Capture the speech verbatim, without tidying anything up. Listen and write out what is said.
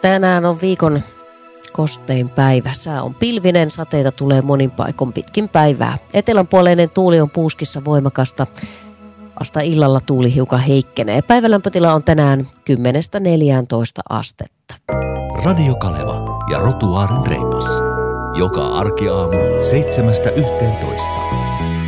Tänään on viikon kostein päivä. Sää on pilvinen, sateita tulee monin paikon pitkin päivää. Etelänpuoleinen tuuli on puuskissa voimakasta. Vasta illalla tuuli hiukan heikkenee. Päivälämpötila on tänään kymmenestä neljääntoista astetta. Radio Kaleva ja Rotuaaren reipas. Joka arkiaamu seitsemästä yhteentoista.